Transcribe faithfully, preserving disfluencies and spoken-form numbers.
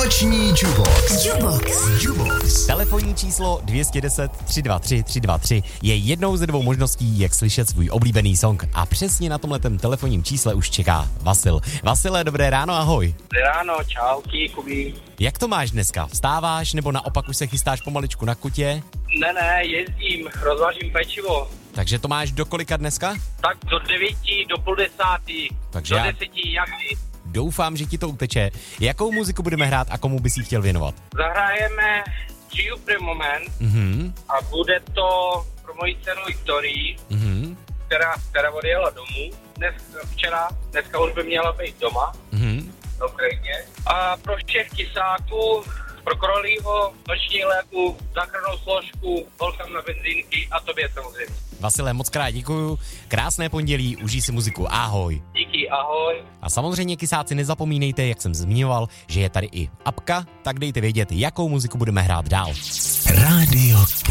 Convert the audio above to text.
Noční Jukebox. Jukebox. Jukebox. Telefonní číslo dvě stě deset tři dva tři tři dva tři je jednou ze dvou možností, jak slyšet svůj oblíbený song. A přesně na tomhletem telefonním čísle už čeká Vasil. Vasile, dobré ráno, ahoj. Dobré ráno, čauky, Kubí. Jak to máš dneska? Vstáváš nebo naopak už se chystáš pomaličku na kutě? Ne, ne, jezdím, rozvařím pečivo. Takže to máš do kolika dneska? Tak do devíti, do půl desátý, Takže do já- deseti, jak ty. Doufám, že ti to uteče. Jakou muziku budeme hrát a komu bys jí chtěl věnovat? Zahrajeme Žiju pro moment Mhm, a bude to pro moji dceru Viktorii, mhm, která, která odjela domů. Dnes, včera, dneska už by měla být doma, mhm. na Ukrajině. A pro všech tisáků, pro Krolího, noční léku, záchrannou složku, holkám na benzínky a tobě samozřejmě. Vasile, moc krát děkuju. Krásné pondělí, užij si muziku. Ahoj. Díky, ahoj. A samozřejmě, kysáci, nezapomínejte, jak jsem zmiňoval, že je tady i apka, tak dejte vědět, jakou muziku budeme hrát dál. Rádio